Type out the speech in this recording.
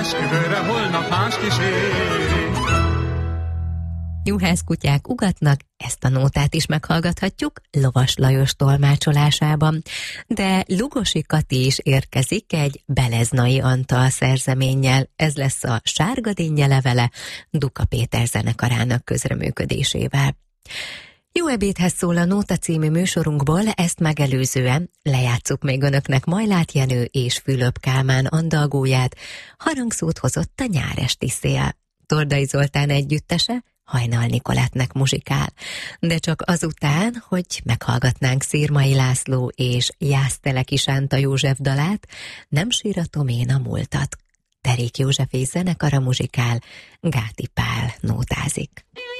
esküvőre holnap más kíséri. Juhászkutyák ugatnak, ezt a nótát is meghallgathatjuk Lovas Lajos tolmácsolásában. De Lugosi Kati is érkezik egy Beleznai Antal szerzeménnyel. Ez lesz a Sárga dinnye levele Duka Péter zenekarának közreműködésével. Jó ebédhez szól a Nóta című műsorunkból, ezt megelőzően lejátszuk még önöknek Majlát Jenő és Fülöp Kálmán andalgóját, harangszót hozott a nyáresti szél. Tordai Zoltán együttese Hajnal Nikolettnek muzsikál, de csak azután, hogy meghallgatnánk Szirmai László és Jászteleki Sánta József dalát, Nem síratom én a múltat. Derék József és zenekara muzsikál, Gáti Pál nótázik.